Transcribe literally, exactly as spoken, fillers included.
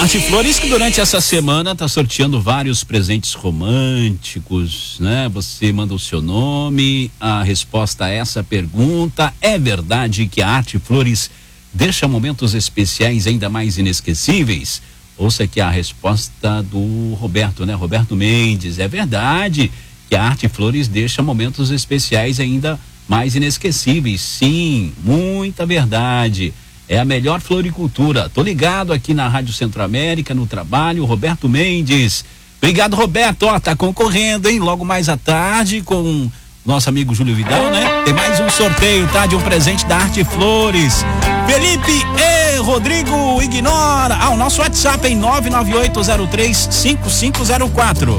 Arte Flores, que durante essa semana está sorteando vários presentes românticos, né? Você manda o seu nome, a resposta a essa pergunta. É verdade que a Arte Flores deixa momentos especiais ainda mais inesquecíveis? Ouça aqui a resposta do Roberto, né? Roberto Mendes. É verdade que a Arte Flores deixa momentos especiais ainda mais inesquecíveis. Sim, muita verdade. É a melhor floricultura. Tô ligado aqui na Rádio Centro-América, no trabalho, Roberto Mendes. Obrigado, Roberto. Ó, tá concorrendo, hein? Logo mais à tarde com nosso amigo Júlio Vidal, né? Tem mais um sorteio, tá? De um presente da Arte Flores. Felipe e Rodrigo Ignora. Ah, o nosso WhatsApp é nove nove oito zero três cinco cinco zero quatro.